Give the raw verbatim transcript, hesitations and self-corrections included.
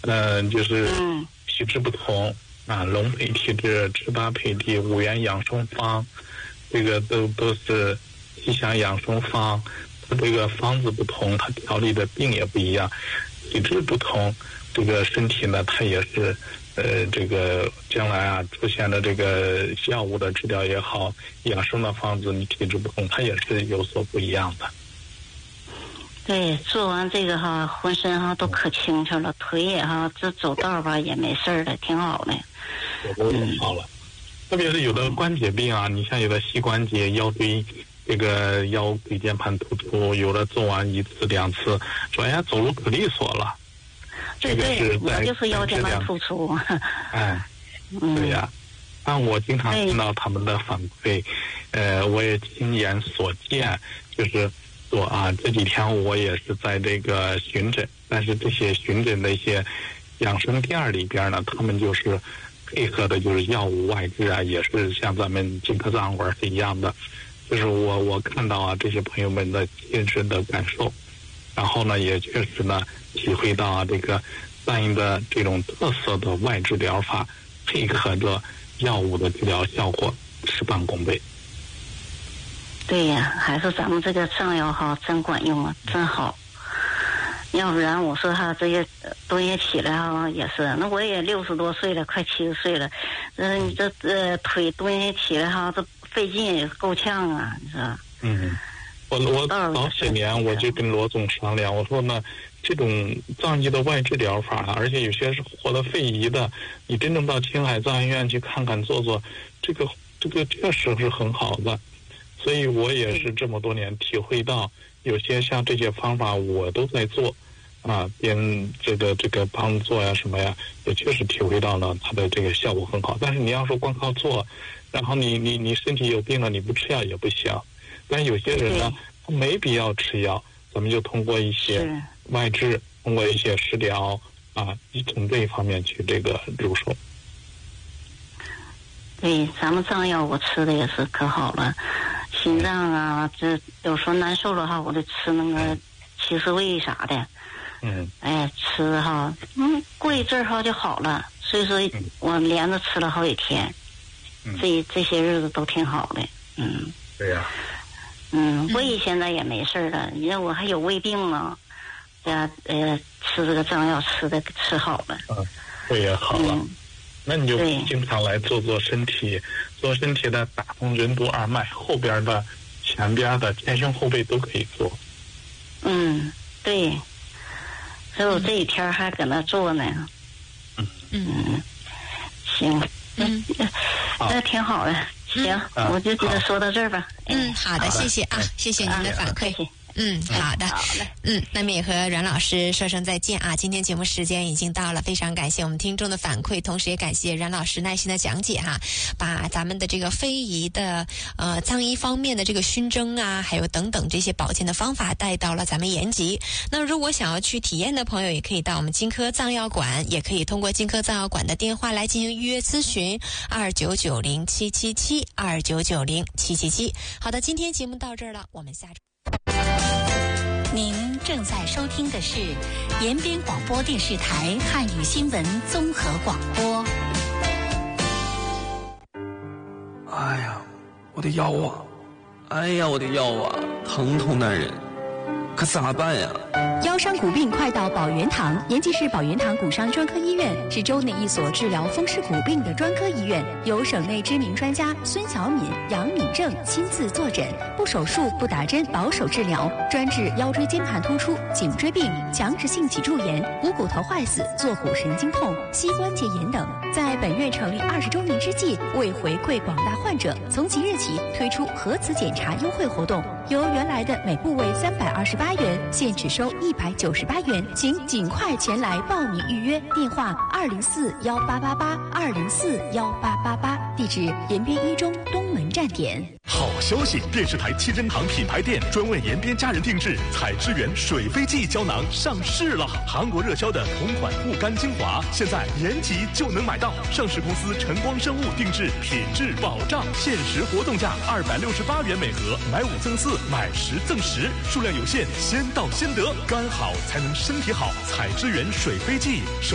呃，就是体质不同啊，龙培体质、直达培体、五元养生方，这个都都是吉祥养生方。它这个方子不同，它调理的病也不一样，体质不同，这个身体呢，它也是呃，这个将来啊出现的这个药物的治疗也好，养生的方子，你体质不同，它也是有所不一样的。 对，做完这个哈，浑身哈都可清楚了，腿也哈这走道吧也没事了，挺好的。 都好了，特别是有的关节病啊，你像有的膝关节、腰椎，这个腰椎间盘突出，有的做完一次两次，说哎呀走路可利索了。 对对，我就是腰间盘突出。 哎，对呀，但我经常听到他们的反馈，呃，我也亲眼所见，就是说啊，这几天我也是在这个巡诊，但是这些巡诊的一些养生店里边呢，他们就是配合的就是药物外治啊，也是像咱们金科脏馆是一样的，就是我我看到啊这些朋友们的亲身的感受，然后呢也确实呢体会到啊这个咱营的这种特色的外治疗法，配合着药物的治疗效果事半功倍。 对呀，还是咱们这个藏药哈真管用啊，真好。要不然我说哈这些蹲下起来哈也是，那我也六十多岁了，快七十岁了，呃你这呃腿蹲下起来哈，这费劲也够呛啊，你说？ 嗯，我我早些年我就跟罗总商量，我说呢，这种藏医的外治疗法，而且有些是活得肺移的，你真正到青海藏医院去看看做做，这个这个确实是很好的。所以我也是这么多年体会到，有些像这些方法我都在做，啊，边这个这个帮做呀什么呀，也确实体会到了它的这个效果很好。但是你要说光靠做，然后你你你身体有病了，你不吃药也不行。但有些人呢，他没必要吃药，咱们就通过一些外治，通过一些食疗啊，从这一方面去这个入手。 对，咱们藏药我吃的也是可好了，心脏啊，这有时候难受了哈，我得吃那个七十味啥的。 嗯。 哎，吃哈，嗯，过一阵儿哈就好了。所以说，我连着吃了好几天，嗯、这这些日子都挺好的。嗯。 对呀、啊。 嗯，胃现在也没事了，因为我还有胃病呢，这样呃吃这个藏药吃的吃好了。 嗯，胃也好了。嗯，那你就经常来做做身体，做身体的打通任督二脉，后边的、前边的、前胸后背都可以做。 嗯，对。所以我这几天还搁那做呢。 嗯嗯，行，嗯，那挺好的。行，嗯、我就给他说到这儿吧。 嗯，好的，谢谢啊，谢谢您的反馈。 谢谢。 嗯，好的，好嘞，嗯，那么也和阮老师说声再见啊！今天节目时间已经到了，非常感谢我们听众的反馈，同时也感谢阮老师耐心的讲解哈，把咱们的这个非遗的呃藏医方面的这个熏蒸啊，还有等等这些保健的方法带到了咱们延吉。那如果想要去体验的朋友，也可以到我们金科藏药馆，也可以通过金科藏药馆的电话来进行预约咨询，二九九零七七七二九九零七七七。好的，今天节目到这儿了，我们下周。 您正在收听的是延边广播电视台汉语新闻综合广播。 哎呀，我的腰啊！哎呀，我的腰啊，疼痛难忍，可咋办呀？ 腰伤骨病快到宝源堂，延吉市宝源堂骨伤专科医院是州内一所治疗风湿骨病的专科医院，由省内知名专家孙小敏、杨敏正亲自坐诊，不手术、不打针，保守治疗，专治腰椎间盘突出、颈椎病、强直性脊柱炎、股骨头坏死、坐骨神经痛、膝关节炎等。在本院成立二十周年之际，为回馈广大患者，从即日起推出核磁检查优惠活动，由原来的每部位三百二十八元，现只收一百九十八元，请尽快前来报名预约。电话二零四幺八八八二零四幺八八八，地址延边一中东门站点。 好消息！电视台七珍堂品牌店专为延边家人定制彩之源水飞记胶囊上市了。韩国热销的同款护肝精华，现在延吉就能买到。上市公司晨光生物定制，品质保障，限时活动价二百六十八元每盒，买五赠四，买十赠十，数量有限，先到先得，肝好才能身体好。彩之源水飞记。